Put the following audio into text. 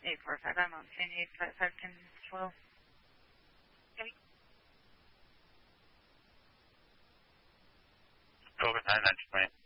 845. I'm on scene 855 1012. Okay. Focus 9, 920.